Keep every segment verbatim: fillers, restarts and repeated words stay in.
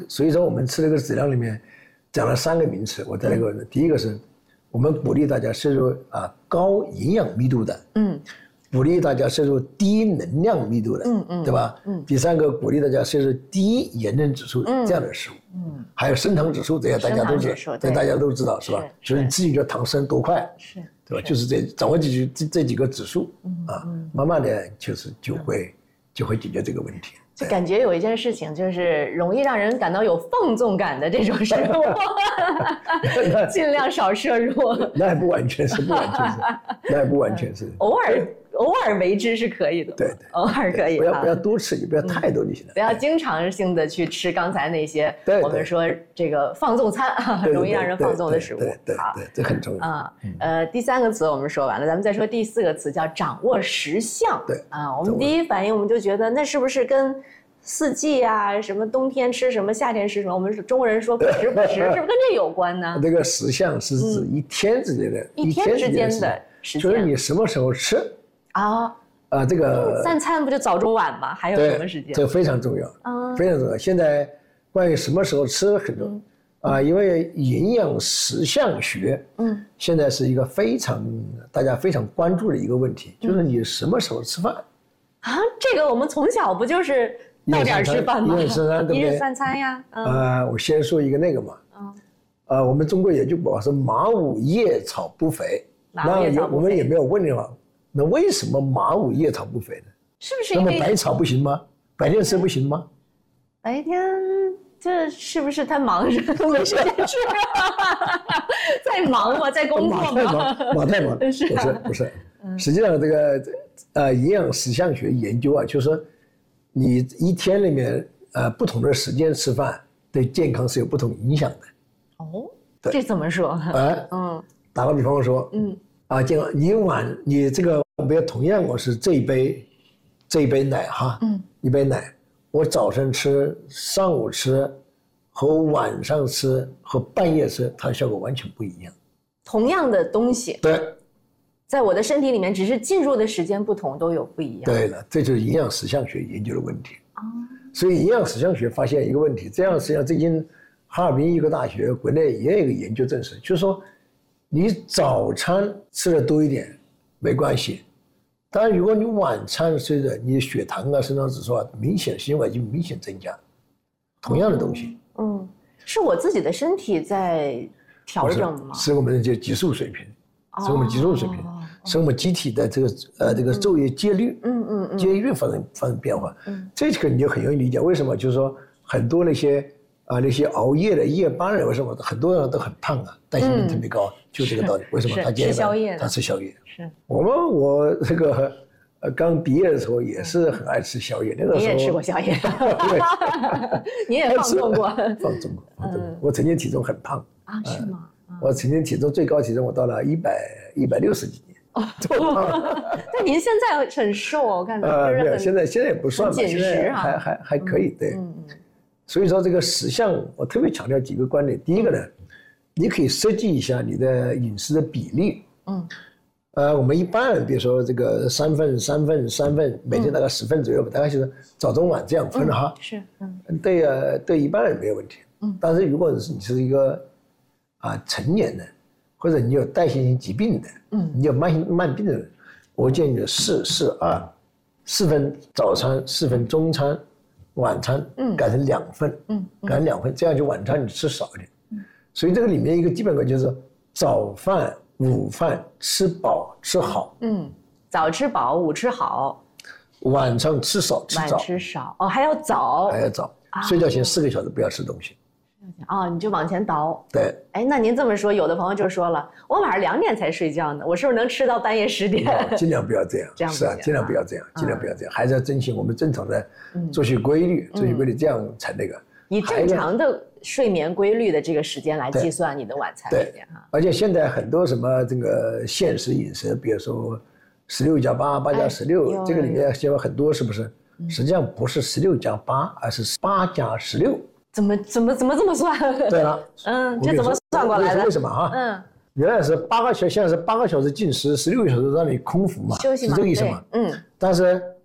所以说我们吃这个质量里面讲了三个名词，我在那个、嗯、第一个是我们鼓励大家摄入啊高营养密度的，嗯，鼓励大家摄入低能量密度的，嗯嗯，对吧？嗯，第三个鼓励大家摄入低盐分指数这样的食物，嗯，还有升糖指数，这些大家都知道，这大家都知道是吧？就是你自己的糖升多快，是，对吧？就是这掌握几这这几个指数，嗯啊，慢慢的就是就会就会解决这个问题。 就感觉有一件事情，就是容易让人感到有放纵感的这种食物，尽量少摄入。 那还不完全是，不完全是，那还不完全是。 偶尔偶尔为之是可以的， 对对， 偶尔可以。 不要不要多吃，也不要太多就行了。 不要经常性的去吃刚才那些我们说这个放纵餐，容易让人放纵的食物。 对对对，这很重要啊。呃，第三个词我们说完了，咱们再说第四个词，叫掌握时相。 对啊，我们第一反应我们就觉得那是不是跟四季啊，什么冬天吃什么，夏天吃什么？我们中国人说不时不食，是不是跟这有关呢？ 这个时相是指一天之间的， 一天之间的时间， 就是你什么时候吃啊？啊，这个三餐不就早中晚吗？还有什么时间？ 这个非常重要，嗯，非常重要。现在关于什么时候吃很重要啊，因为营养时相学，嗯，现在是一个非常大家非常关注的一个问题，就是你什么时候吃饭啊？这个我们从小不就是到点吃饭吗？ 一日三餐，对不对？ 一日三餐呀。 啊、嗯呃，我先说一个那个嘛。嗯。呃，我们中国研究过是马五叶草不肥， 马五叶草不肥。 那我们也没有问的话，那为什么马五叶草不肥呢？ 是不是因为？ 那么百草不行吗？白天吃不行吗？ 白天这是不是他忙着没时间吃？在忙吗？在工作吗？ 马太忙，马太忙。 是、 啊、不是不是。嗯、实际上这个呃营养时相学研究啊，就是说。你一天里面，呃，不同的时间吃饭，对健康是有不同影响的。 哦，这怎么说？ 哎，嗯，打个比方说，嗯，啊，健康，你晚，你这个，比如同样我是这一杯，这一杯奶哈，嗯，一杯奶，我早晨吃、上午吃，和晚上吃和半夜吃，它的效果完全不一样。 同样的东西， 对。 在我的身体里面，只是进入的时间不同，都有不一样。 对了，这就是营养时相学研究的问题。哦，所以营养时相学发现一个问题，这样实际上最近哈尔滨医科大学国内也有一个研究证实，就是说你早餐吃的多一点没关系，但是如果你晚餐吃的，你的血糖啊、升糖指数啊，明显心率就明显增加。同样的东西， 嗯，是我自己的身体在调整吗？ 是我们的这激素水平，是我们激素水平。是我们机体的这个呃这个昼夜节律，嗯嗯嗯，节律发生发生变化，嗯，这个你就很容易理解。为什么？就是说很多那些啊那些熬夜的夜班人，为什么很多人都很胖啊，代谢率特别高，就这个道理。为什么？他吃宵夜， 他吃宵夜。 是我们我这个呃刚毕业的时候也是很爱吃宵夜，那个时候你也吃过宵夜，对，你也放纵过， 放纵过，放纵过。我曾经体重很胖啊，是吗？ 我曾经体重最高体重我到了一百一百六十几。 但您现在很瘦哦，我看到。 呃，没有，现在现在也不算吧， 紧实哈， 还还还可以，对。嗯嗯。所以说这个时相，我特别强调几个观点。第一个呢，你可以设计一下你的饮食的比例。嗯。呃，我们一般人，比如说这个三份、三份、三份，每天大概十份左右吧，大概就是早中晚这样分哈。 是，嗯。 对呃，对一般人没有问题。嗯。但是如果是你是一个啊成年人。或者你有代谢性疾病的，嗯，你有慢性慢病的人，我建议你四四二，四份早餐，四份中餐，晚餐，嗯，改成两份，嗯，改成两份，这样就晚餐你吃少一点，嗯，所以这个里面一个基本观就是早饭、午饭吃饱吃好， 嗯，早吃饱，午吃好， 晚上吃少吃早， 晚吃少，哦，还要早， 还要早，睡觉前四个小时不要吃东西。 哦，你就往前倒。 对， 哎，那您这么说，有的朋友就说了，我晚上两点才睡觉呢，我是不是能吃到半夜十点？ 哦、尽量不要这样， 这样是啊，尽量不要这样，尽量不要这样，还是要遵循我们正常的作息规律，作息规律这样才那个。 以正常的睡眠规律的这个时间来计算你的晚餐时间哈。 而且现在很多什么这个限时饮食，比如说十六加八、八加十六，这个里面现在很多是不是？实际上不是十六加八，而是八加十六。 怎么怎么怎么这么算？ 对了， 嗯，这怎么算过来的？ 为什么啊？嗯，原来是八个小，现在是八个小时进食，十六个小时让你空腹嘛， 休息嘛， 是这个意思嘛？嗯。但是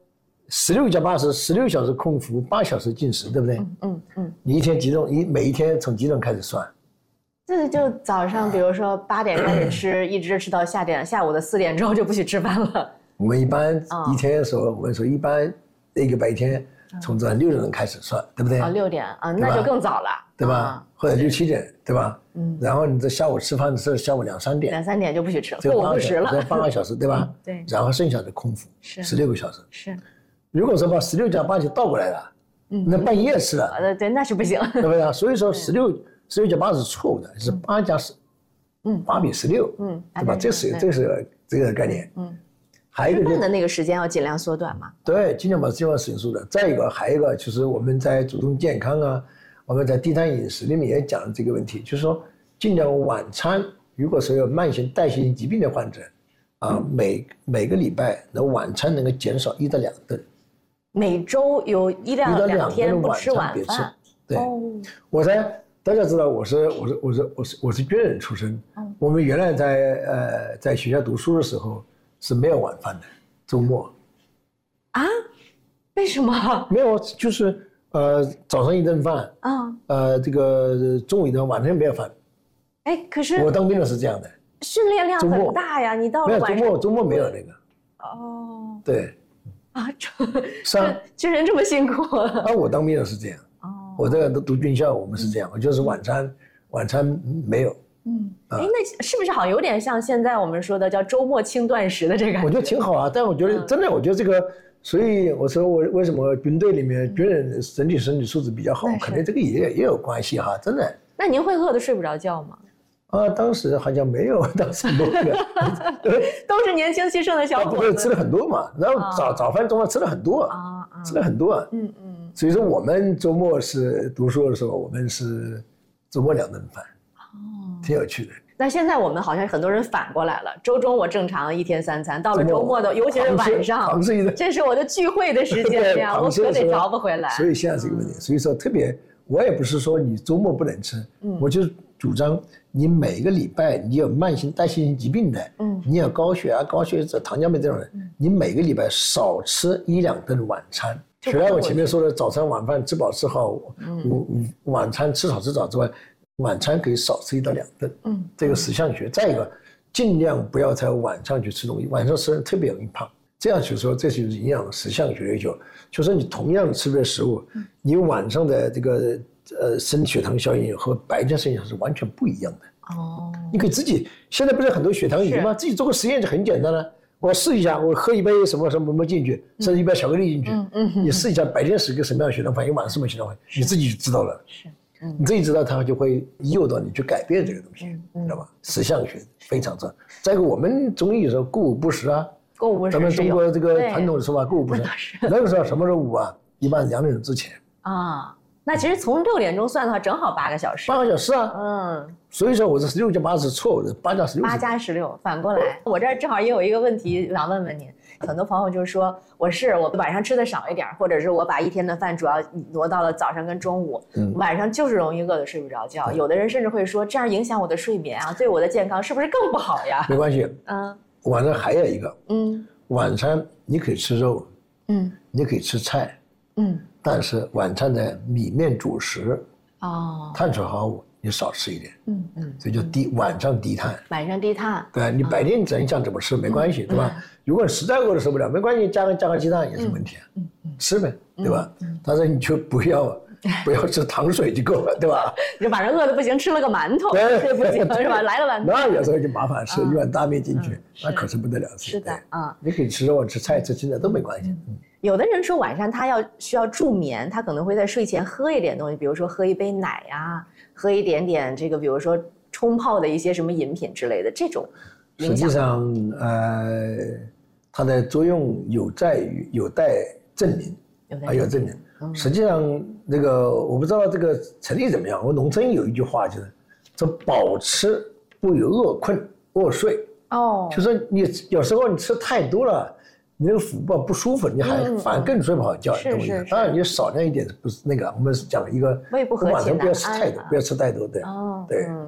十六加八是十六小时空腹，八小时进食，对不对？ 嗯嗯嗯。 你一天几顿？你每一天从几顿开始算？ 这就早上，比如说八点开始吃，一直吃到下点，下午的四点之后就不许吃饭了。 我们一般一天的时候，我们说一般一个白天从早上六点开始算，对不对？ 啊，六点啊，那就更早了， 对吧？或者六七点，对吧？嗯。然后你在下午吃饭的时候，下午两三点， 两三点就不许吃了，过午不食了， 这半个小时，对吧？ 对。 然后剩下的空腹，是十六个小时。 是。 如果说把十六加八就倒过来了，嗯，那半夜吃了， 呃，对，那是不行， 对不对？所以说十六十六加八是错误的，是八加十，嗯，八比十六，嗯，对吧？这是这是这个概念，嗯。还有一个吃饭的那个时间要尽量缩短嘛。 对，尽量把尽量时间缩短。再一个，还有一个就是我们在主动健康啊，我们在低碳饮食里面也讲了这个问题，就是说尽量晚餐，如果是有慢性代谢性疾病的患者，啊，每每个礼拜能晚餐能够减少一到两顿。 每周有一到两天不吃晚饭。 对，我在大家知道我是我是我是我是我是军人出身，我们原来在呃在学校读书的时候是没有晚饭的，周末。 啊？为什么？ 没有，就是呃早上一顿饭，啊，呃这个中午一顿，晚上没有饭。 哎，可是我当兵的是这样的， 训练量很大呀，你到了晚上。 没有周末周末没有那个。 哦。 对。 啊， 是啊， 军人这么辛苦。 啊，我当兵的是这样。哦。我这个都读军校，我们是这样，我就是晚餐晚餐没有。 嗯。哎，那是不是好像有点像现在我们说的叫周末轻断食的这个？ 我觉得挺好啊，但我觉得真的，我觉得这个，所以我说我为什么军队里面军人整体身体素质比较好，可能这个也也有关系哈，真的。 那您会饿得睡不着觉吗？ 啊，当时好像没有，当时没有， 都是年轻气盛的小伙子。 不是吃了很多嘛，然后早早饭中饭吃了很多啊，吃了很多啊。嗯嗯。所以说我们周末是读书的时候，我们是周末两顿饭，哦，挺有趣的。 那现在我们好像很多人反过来了，周中我正常一天三餐，到了周末的，尤其是晚上，这是我的聚会的时间呀，我可得找不回来。 所以现在是一个问题，所以说特别，我也不是说你周末不能吃，嗯，我就主张你每个礼拜你有慢性代谢性疾病的，嗯，你有高血压、高血脂、糖尿病这种人，嗯，你每个礼拜少吃一两顿晚餐。除了我前面说的早餐晚饭吃饱吃好，嗯，晚餐吃少吃早之外，晚餐可以少吃一到两顿，嗯，这个十项学。再一个，尽量不要在晚上去吃东西，晚上吃人特别容易胖。这样就说这就是营养十项学的就，就说你同样吃的食物，你晚上的这个呃升血糖效应和白天升血糖是完全不一样的。哦，你可以自己现在不是很多血糖仪吗？自己做个实验就很简单了。我试一下，我喝一杯什么什么什么进去，甚至一杯巧克力进去，嗯嗯，你试一下白天是个什么样的血糖反应，晚上什么血糖反应，你自己就知道了。是。你自己知道，它就会诱导你去改变这个东西，知道吧？十项学非常重要。再一个，我们中医说“过午不食”啊， 过午不食， 咱们中国这个传统的说法“过午不食”，那个时候什么时候午啊？一般两点钟之前啊。那其实从六点钟算的话，正好八个小时。 八个小时啊，嗯。所以说我这十六加八是错误的，八加十六。 八加十六，反过来，我这儿正好也有一个问题想问问您。很多朋友就是说，我是我晚上吃的少一点，或者是我把一天的饭主要挪到了早上跟中午，嗯，晚上就是容易饿得睡不着觉。有的人甚至会说，这样影响我的睡眠啊，对我的健康是不是更不好呀？ 没关系，嗯，晚上还有一个，嗯，晚餐你可以吃肉，嗯，你可以吃菜，嗯，但是晚餐的米面主食，哦，碳水化合物你少吃一点，嗯嗯，所以就低晚上低碳， 晚上低碳， 对，你白天怎想怎么吃没关系，对吧？如果实在饿得受不了，没关系，加个加个鸡蛋也是问题啊，嗯嗯，吃呗，对吧？但是你就不要不要吃糖水就够了，对吧？ 就晚上饿得不行，吃了个馒头，这不行是吧？来了碗， 那有时候就麻烦，吃一碗大面进去，那可是不得了。 是的啊， 你可以吃肉、吃菜、吃青菜都没关系。 有的人说晚上他要需要助眠，他可能会在睡前喝一点东西，比如说喝一杯奶呀，喝一点点这个，比如说冲泡的一些什么饮品之类的，这种实际上呃。它的作用有在于有待证明，还有证明。嗯、实际上，那个我不知道这个成立怎么样。我农村有一句话就是：说饱吃不有饿困饿睡。哦，就是你有时候你吃太多了，你那个腹部不舒服，你还反而更睡不好觉。 是是。 当然你少量一点不是那个，我们是讲一个胃不和晚上不要吃太多，不要吃太多，对。哦，对。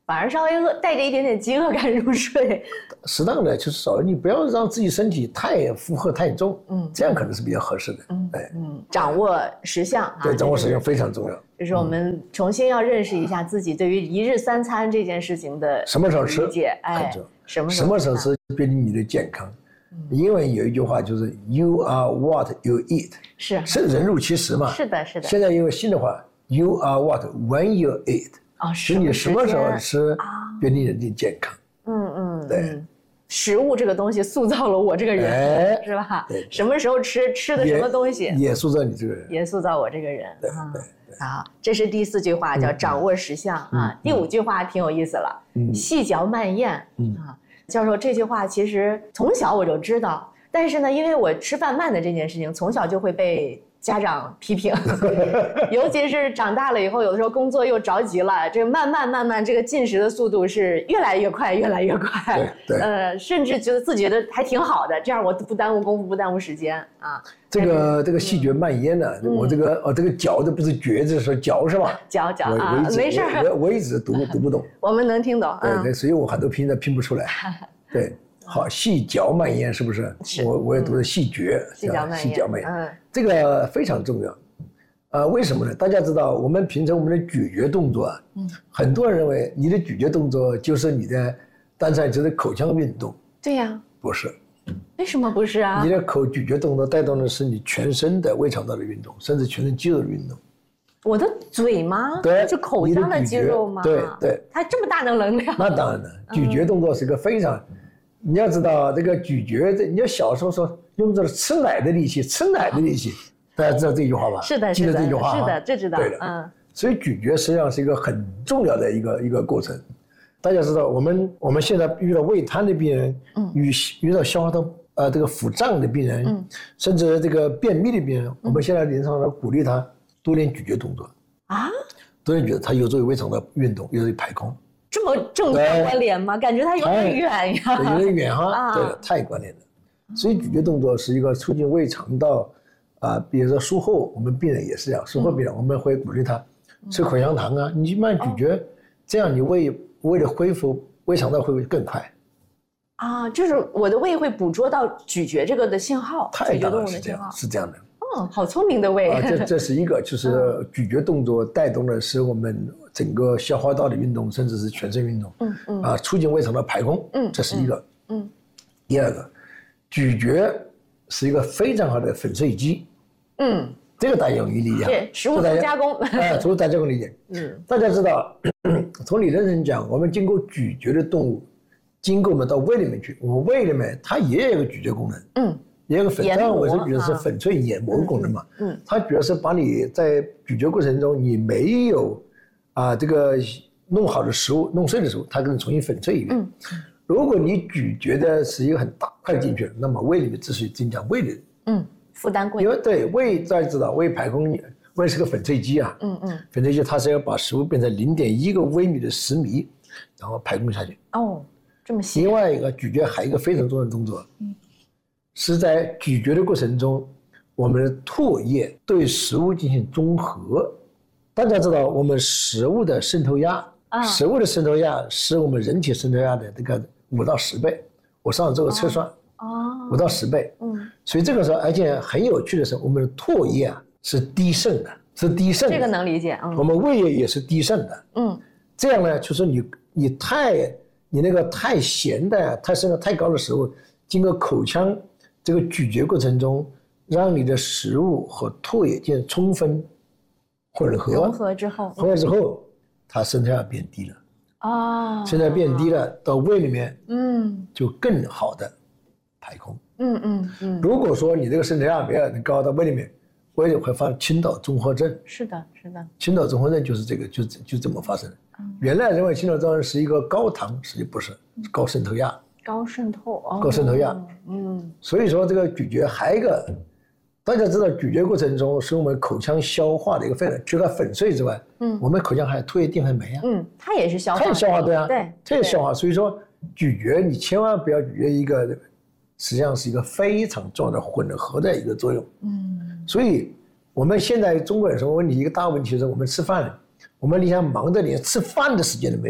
反而稍微饿带着一点点饥饿感入睡。 适当的就是少，你不要让自己身体太负荷太重，嗯，这样可能是比较合适的。嗯，哎， 嗯，掌握时相啊， 对，掌握时相非常重要。 就是我们重新要认识一下自己对于一日三餐这件事情的什么时候吃， 理解，哎， 什么什么时候吃决定你的健康。英文有一句话就是 "You are what you eat"， 是是人入其食嘛。 是的，是的。 现在有新的话 "You are what when you eat"， 哦， 是你什么时候吃决定你的健康。 嗯嗯， 对。 嗯，食物这个东西塑造了我这个人，哎、是吧？ 对， 什么时候吃吃的什么东西， 也塑造你这个人， 也塑造我这个人。 对对对。 好，这是第四句话，叫掌握时相啊。嗯、第五句话挺有意思了，嗯、细嚼慢咽。嗯啊，教授这句话其实从小我就知道，但是呢，因为我吃饭慢的这件事情，从小就会被家长批评，尤其是长大了以后，有的时候工作又着急了，这慢慢慢慢，这个进食的速度是越来越快，越来越快。 对对。 呃，甚至觉得自己觉得还挺好的，这样我不耽误功夫，不耽误时间啊。 这个这个细嚼慢咽呢，嗯、我这个哦这个嚼的不是嚼字，说嚼是吧？ 嚼嚼啊，没事我我我一直读读不懂。 我们能听懂。 对对，所以我很多拼的拼不出来。对。好，细嚼慢咽是不是？ 是。 我我也读的细嚼， 细嚼慢咽， 细嚼慢咽，嗯，这个非常重要。呃，为什么呢？大家知道，我们平常我们的咀嚼动作啊，嗯，很多人认为你的咀嚼动作就是你的单上肢的口腔运动。 对呀。 不是。 为什么不是啊？ 你的口咀嚼动作带动的是你全身的胃肠道的运动，甚至全身肌肉的运动。 我的嘴吗？ 对， 是口腔的肌肉吗？ 对对。 它这么大的能量？ 那当然了，咀嚼动作是一个非常。你要知道，这个咀嚼，你要小时候说用这个吃奶的力气，吃奶的力气，大家知道这句话吧？ 是的， 记得这句话是的，这知道。 对的，嗯。所以咀嚼实际上是一个很重要的一个一个过程。大家知道，我们我们现在遇到胃瘫的病人，嗯，遇遇到消化道呃这个腹胀的病人，嗯，甚至这个便秘的病人，我们现在临床上鼓励他多练咀嚼动作啊，多练咀嚼，它有助于胃肠道运动，有助于排空。 这么正相关联吗？感觉它有点远呀。 有点远哈，对，太关联了。所以咀嚼动作是一个促进胃肠道啊，比如说术后，我们病人也是这样，术后病人我们会鼓励他吃口香糖啊，你去慢咀嚼，这样你胃胃的恢复，胃肠道恢复更快。 啊，就是我的胃会捕捉到咀嚼这个的信号， 太当然是这样，是这样的。 哦，好聪明的胃。 啊，这这是一个，就是咀嚼动作带动的是我们整个消化道的运动，甚至是全身运动。嗯嗯。啊，促进胃肠道排空。嗯，这是一个。嗯。第二个，咀嚼是一个非常好的粉碎机。嗯。这个大家容易理解。 对，食物再加工。 哎，食物再加工理解。嗯。大家知道，从理论上讲，我们经过咀嚼的动物，经过我们到胃里面去，我们胃里面它也有个咀嚼功能。嗯。也有个粉，当然我是觉得是粉碎研磨功能嘛，嗯，它主要是把你在咀嚼过程中你没有啊这个弄好的食物弄碎的时候，它给你重新粉碎一遍。嗯，如果你咀嚼的是一个很大块进去了，那么胃里面之所以增加胃的嗯负担过， 因为对胃大家知道胃排空，胃是个粉碎机啊，嗯嗯，粉碎机它是要把食物变成零点一个微米的食糜，然后排空下去。 哦，这么细。 另外一个咀嚼还有一个非常重要的动作。嗯。是在咀嚼的过程中，我们的唾液对食物进行中和。大家知道，我们食物的渗透压，啊、食物的渗透压是我们人体渗透压的这个五到十倍。我上次做过测算，哦，五到十倍。嗯，所以这个时候，而且很有趣的是，我们的唾液啊是低渗的，是低渗的。 这个能理解。嗯， 我们胃液也是低渗的。嗯，这样呢，就是你你太你那个太咸的、太渗透太高的食物，经过口腔。这个咀嚼过程中，让你的食物和唾液进行充分混合， 融合之后， 混合之后，它渗透压变低了。哦，渗透压变低了，到胃里面，嗯，就更好的排空。嗯嗯嗯。如果说你这个渗透压没有高到胃里面，胃里会发生倾倒综合症。 是的，是的。 倾倒综合症就是这个，就就这么发生的。嗯、原来认为倾倒综合症是一个高糖，实际不是，是高渗透压。 高渗透，哦、 高渗透压，嗯，所以说这个咀嚼还有一个，大家知道咀嚼过程中是我们口腔消化的一个非常，除了粉碎之外，嗯，我们口腔还有唾液淀粉酶啊， 嗯，它也是消化， 它也消化对啊， 对， 它也消化，所以说咀嚼你千万不要咀嚼一个，实际上是一个非常重要的混合的一个作用，嗯，所以我们现在中国人什么问题？一个大问题是我们吃饭，我们你想忙着连吃饭的时间都没有。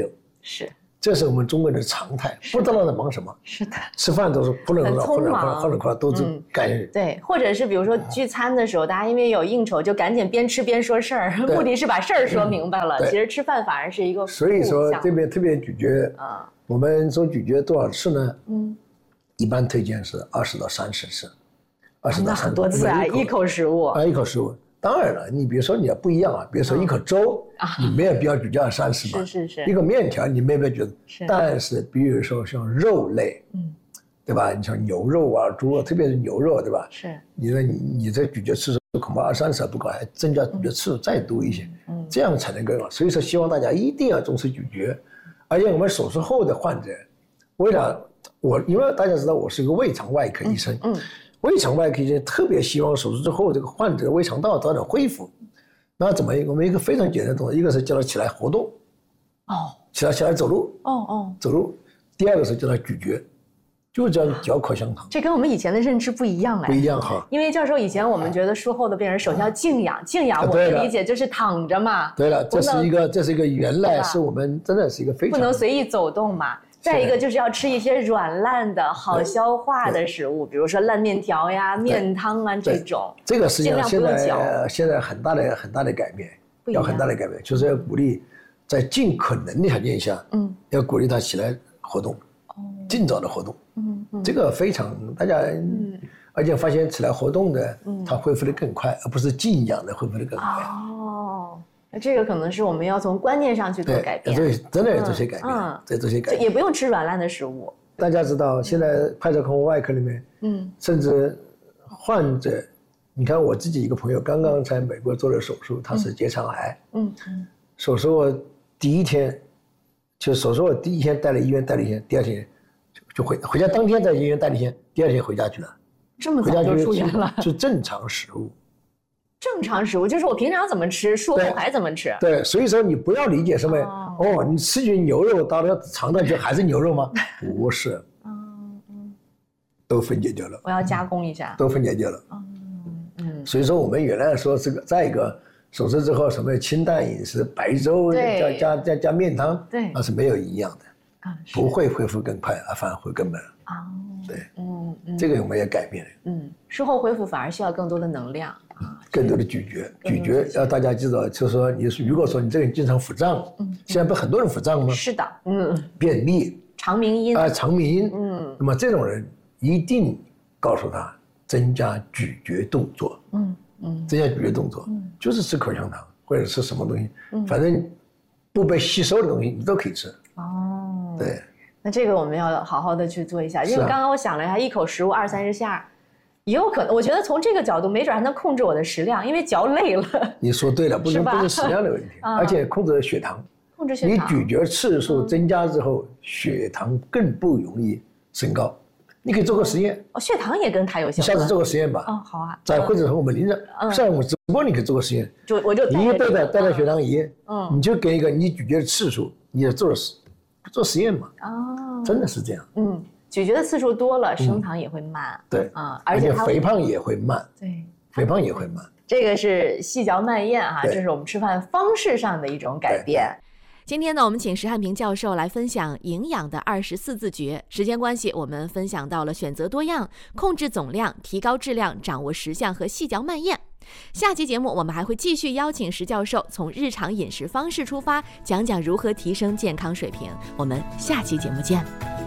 是。 这是我们中国人的常态，不知道在忙什么。 是的， 吃饭都是呼噜呼噜呼噜呼噜呼噜呼噜，都是干预。 对，或者是比如说聚餐的时候，大家因为有应酬，就赶紧边吃边说事儿，目的是把事儿说明白了。其实吃饭反而是一个。 所以说这边特别咀嚼啊，我们说咀嚼多少次呢？嗯，一般推荐是二十到三十次，二十到三十多次啊，一口食物啊，一口食物。当然了，你比如说你要不一样啊，比如说一口粥，你没有必要咀嚼二三十吧？ 是是是。 一个面条你没有必要咀嚼，但是比如说像肉类，嗯，对吧？你像牛肉啊、猪肉，特别是牛肉，对吧？ 是。 你说你你这咀嚼次数恐怕二三十不够，还增加咀嚼次数再多一些，嗯，这样才能够。所以说，希望大家一定要重视咀嚼，而且我们手术后的患者，为了我，因为大家知道我是一个胃肠外科医生，嗯。嗯胃肠外科医生特别希望手术之后这个患者的胃肠道早点恢复，那怎么？我们一个非常简单的动作，一个是叫他起来活动，哦，起来起来走路，哦哦，走路；第二个是叫他咀嚼，就叫嚼口香糖。 这跟我们以前的认知不一样哎， 不一样哈。 因为教授以前我们觉得术后的病人首先要静养，静养我的理解就是躺着嘛。 对了，这是一个这是一个原来是我们真的是一个非常不能随意走动嘛。再一个就是要吃一些软烂的好消化的食物，比如说烂面条呀、面汤啊这种。 这个实际上现在现在很大的很大的改变，要很大的改变，就是要鼓励在尽可能的条件下，嗯，要鼓励他起来活动，哦，尽早的活动，嗯嗯，这个非常大家，嗯，而且发现起来活动的，嗯，他恢复的更快，而不是静养的恢复的更快。哦。 这个可能是我们要从观念上去做改变， 对，真的有这些改变，在这些改变， 也不用吃软烂的食物。 大家知道，现在派照康复外科里面，嗯，甚至患者，你看我自己一个朋友刚刚在美国做了手术，他是结肠癌，嗯嗯，手术我第一天，就手术我第一天带了医院待了一天，第二天就就回回家，当天在医院待了一天，第二天回家去了， 这么早就出院了， 是正常食物。 正常食物就是我平常怎么吃，术后还怎么吃。 对，所以说你不要理解什么哦，哦你吃进牛肉到了肠道就还是牛肉吗？不是，嗯嗯，都分解掉了。 我要加工一下。 都分解掉了。嗯嗯。所以说我们原来说这个，再一个手术之后什么清淡饮食，白粥加加加加面汤，对，那是没有营养的，啊，不会恢复更快，而反而会更慢。哦，对，嗯嗯，这个我们也改变了。 嗯，术后恢复反而需要更多的能量。 更多的咀嚼，咀嚼要大家记住，就是说，你如果说你这个人经常腹胀，嗯，现在不很多人腹胀吗？ 是的，嗯， 便秘、 肠鸣音啊，肠鸣音，嗯，那么这种人一定告诉他增加咀嚼动作，嗯嗯，增加咀嚼动作，嗯，就是吃口香糖或者吃什么东西，嗯，反正不被吸收的东西你都可以吃。哦，对， 那这个我们要好好的去做一下，因为刚刚我想了一下，一口食物二三十下。也有可能，我觉得从这个角度，没准还能控制我的食量，因为嚼累了。 你说对了，不是不是食量的问题，而且控制血糖。 控制血糖。 你咀嚼次数增加之后，血糖更不容易升高。你可以做个实验。 哦，血糖也跟它有相关。 下次做个实验吧。 哦，好啊。 在或者和我们临着，上我们直播你可以做个实验。 就我就你带着带着血糖仪，嗯，你就给一个你咀嚼的次数，你也做实做实验嘛。哦。真的是这样。嗯。 咀嚼的次数多了，升糖也会慢。 嗯、对啊，而且肥胖也会慢。 对， 肥胖也会慢。 这个是细嚼慢咽哈、啊，这是我们吃饭方式上的一种改变。今天呢，我们请石汉平教授来分享营养的二十四字诀。时间关系，我们分享到了选择多样、控制总量、提高质量、掌握实相和细嚼慢咽。下期节目我们还会继续邀请石教授从日常饮食方式出发，讲讲如何提升健康水平。我们下期节目见。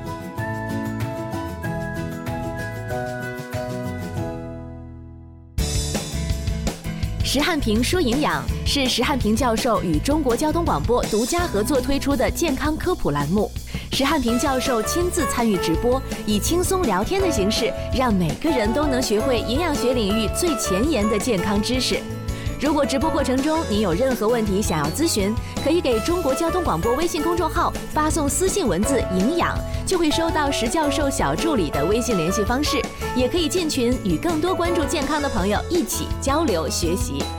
石汉平说营养是石汉平教授与中国交通广播独家合作推出的健康科普栏目。石汉平教授亲自参与直播，以轻松聊天的形式，让每个人都能学会营养学领域最前沿的健康知识。如果直播过程中您有任何问题想要咨询，可以给中国交通广播微信公众号发送私信文字营养，就会收到石教授小助理的微信联系方式，也可以进群与更多关注健康的朋友一起交流学习。